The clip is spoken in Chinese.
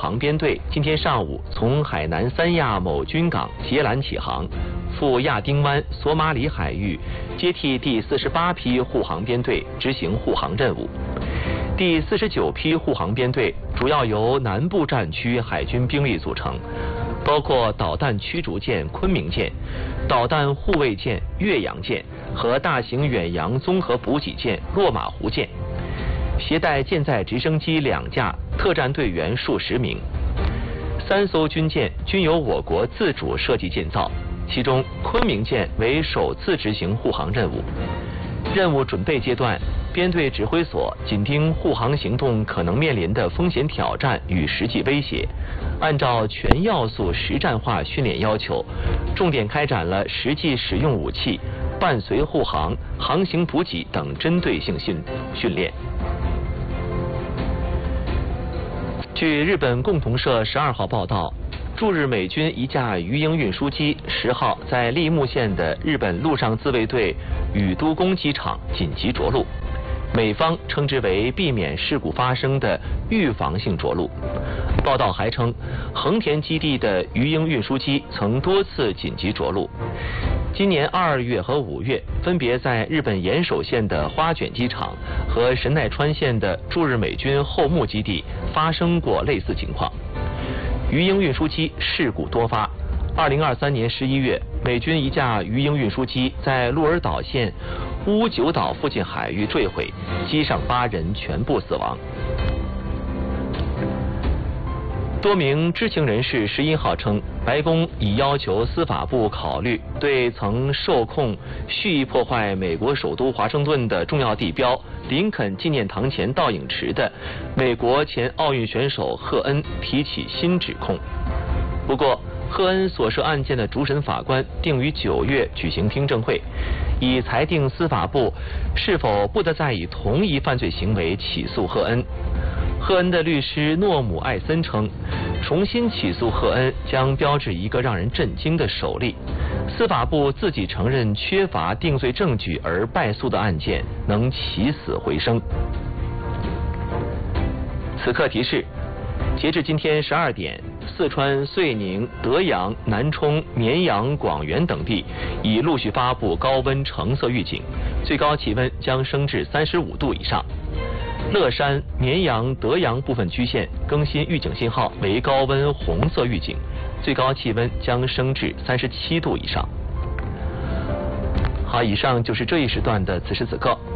航编队今天上午从海南三亚某军港捷兰起航，赴亚丁湾、索马里海域，接替第48批护航编队执行护航任务。第49批护航编队主要由南部战区海军兵力组成，包括导弹驱逐舰昆明舰、导弹护卫舰岳阳舰和大型远洋综合补给舰落马湖舰，携带舰载直升机2架，特战队员数十名。3艘军舰均由我国自主设计建造，其中昆明舰为首次执行护航任务。任务准备阶段，编队指挥所紧盯护航行动可能面临的风险挑战与实际威胁，按照全要素实战化训练要求，重点开展了实际使用武器、伴随护航、航行补给等针对性训练。据日本共同社12号报道，驻日美军一架鱼鹰运输机10号在立木县的日本陆上自卫队宇都宫机场紧急着陆，美方称之为避免事故发生的预防性着陆。报道还称，横田基地的鱼鹰运输机曾多次紧急着陆。今年2月和5月，分别在日本岩手县的花卷机场和神奈川县的驻日美军后木基地发生过类似情况。鱼鹰运输机事故多发。2023年11月，美军一架鱼鹰运输机在鹿儿岛县乌九岛附近海域坠毁，机上8人全部死亡。多名知情人士11号称，白宫已要求司法部考虑对曾受控蓄意破坏美国首都华盛顿的重要地标林肯纪念堂前倒影池的美国前奥运选手赫恩提起新指控。不过，赫恩所涉案件的主审法官定于9月举行听证会，以裁定司法部是否不得再以同一犯罪行为起诉赫恩。赫恩的律师诺姆·艾森称，重新起诉赫恩将标志一个让人震惊的首例：司法部自己承认缺乏定罪证据而败诉的案件能起死回生。此刻提示：截至今天12点，四川遂宁、德阳、南充、绵阳、广元等地已陆续发布高温橙色预警，最高气温将升至35度以上。乐山、绵阳、德阳部分区县更新预警信号为高温红色预警，最高气温将升至37度以上。好，以上就是这一时段的此时此刻。